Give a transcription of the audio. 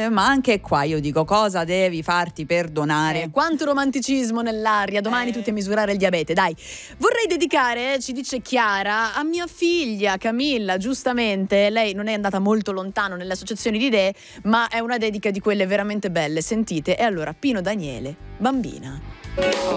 ma anche qua io dico, cosa devi farti perdonare? Quanto romanticismo nell'aria, domani tutti a misurare il diabete, dai. Vorrei dedicare, ci dice Chiara, a mia figlia Camilla, giustamente, lei non è andata molto lontano nelle associazioni di idee, ma è una dedica di quelle veramente belle, sentite. E allora, Pino Daniele, Bambina.